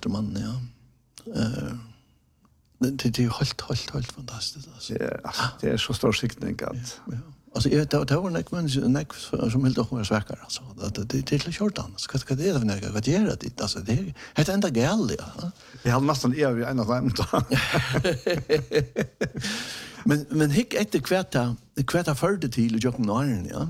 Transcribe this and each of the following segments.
äldre man, ja. Det är helt fantastiskt alltså. Det är så stor siktning att. Ja. Alltså det var näck som helt och mer sväckar alltså. Det är till kört annars. Vad det är för något? Vad gör det? Alltså det är ända gäll ja. Jag har nästan en av dem då. Men hick ett kvätta förde till Jocken Arne, ja.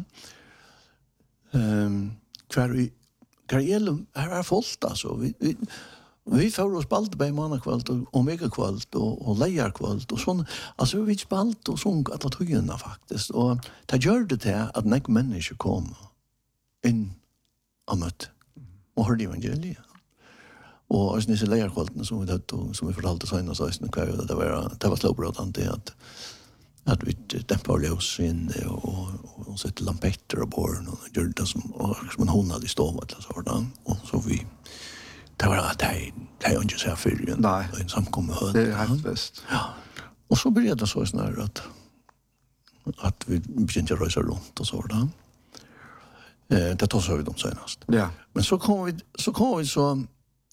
Karrielum är fullt alltså. Vi får oss spalt på måndagskvällt och omegakvällt och lejarkvällt och sån. Alltså vi spalt och sång alla tøyna faktiskt. Och det gör det till att när människor kom in och mött och hörde evangeliet. Och så nisse lejarkvälten som vi hade som vi fortalte senast så det var slåbrådande att vi dämpar ljus in och sätter lampetter och borren och gör det som en hon hade stått eller så och så vi det var att det är inte så här för en samkommer. Det är helt bäst. Ja. Och så började det så snarare att vi började rösa runt och så där. Det tar så vi dem senast. Ja. Men så kom vi så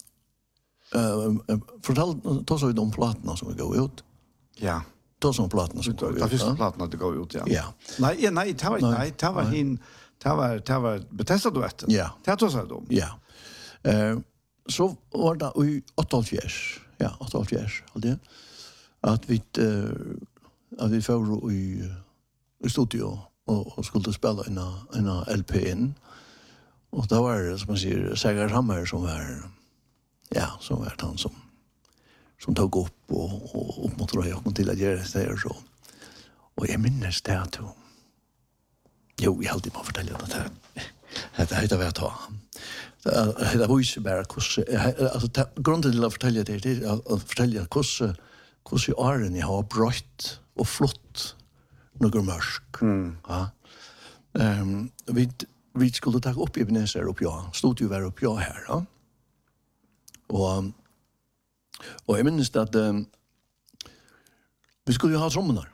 tar så vi de plattorna som vi går ut. Ja. Tar så plattorna som går ut. Det första plattorna det går ut, ja. Ja. Nej, det var betestat du efter. Ja. Det tar så dem. Ja. Så var det i 88. Ja, 88 hade att vi får i studio och skulle spela en LP in. Och då var det som man säger Sagar Hammar som var han som tog upp och uppmuntrade och till att göra det så. Och jag minns det att jo, jag alltid bara fortälja det här vet jag. Det var ju bara alltså grunden till att fortälja det är att fortälja hur åren jag har brött och flott några mörsk. Ja. Vi skulle ta upp Ebenezer upp jag. Stod ju upp jag här, ja. Och jag minns att vi skulle ju ha trommorna.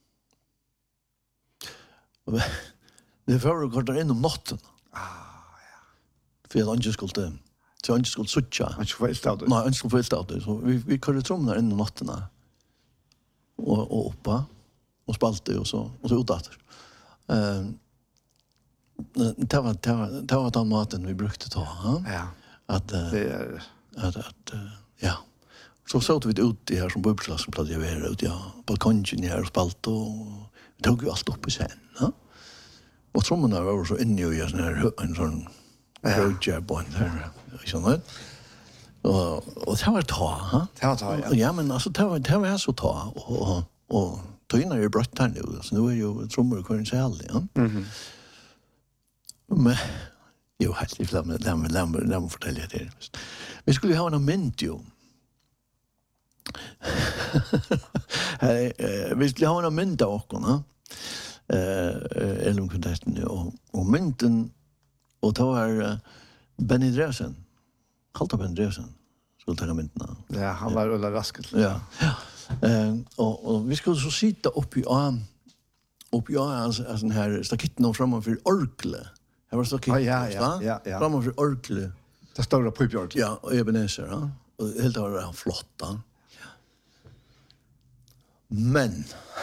Det var går där in om natten. För jag inte skulle sucha. Man skulle få stå där. Nej, inte skulle få stå där. Så vi körde trommorna in om natten. Och uppa och spalte och så utåt. Det var den maten vi brukte ta. Ja. Att ja. Så såg vi ut det här som bubbelklassen plats jag var ut på kongen här och spalt och tog ju allt upp i sen, ja. Och trummorna var så inne i en sån roadjab på där. Så där. Och det var ta, Det var ta, ja. Ja, men alltså det var så ta och tøyna är brött här nu. Så nu är ju trummor kvar en säl, ja. Men jo, helt i flamme, lämmer fortälja det. Vi skulle ju ha en mentio. Vi skulle ha en menta också, eller kontakten och menten och då är Benny Dresen. Halta Benny Dresen skulle ta menterna. Ja, han var ölla rasket. Ja. Och vi skulle så sitta upp i alltså här stakitten framför orkle. Det var stakitten. Ja. Framför orkle. Det stora pipjord. Ja, och Ebenezer, ja. Och helt var han flotta. Men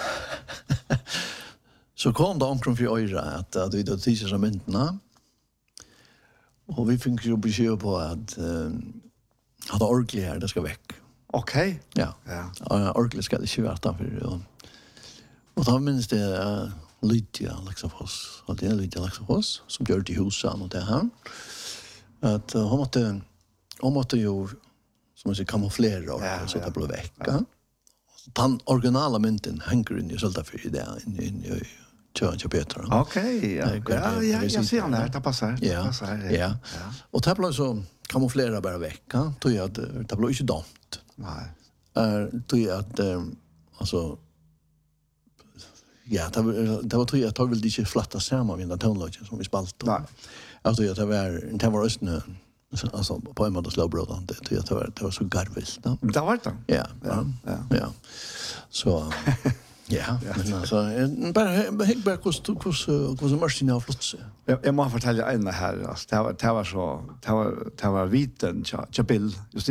så kom det omkring för öra att vi då tisar som menterna. Och vi fick ju besked på att hade orkle här, det ska väck. Okej. Ja. Orkle ska det inte vara utanför. Och då minns det Lydia Lexafos. Och det är Lydia Lexafos som gör det i huset och det här. Att hon måtte ju som man säger kamouflera och så det blev väck. Den originala mynten hänger in i sålda för det in i Tjörn Peter. Okej. Ja, jag ser han här. Det passar. Ja. Och det blev så kamouflera bara väck. Då är det blev inte dumt. Nej. Då är att alltså ja, det var tror jag vill inte flatta samman med den tonlagen som vi spalt. Nej. Alltså det var östnö. Alltså på en måte slåbrådan det var så garvilt. Det var det. Ja. Så ja, men alltså bara hur Martin har flott sig. Jag måste fortälja en här. Alltså det var viten Chabill just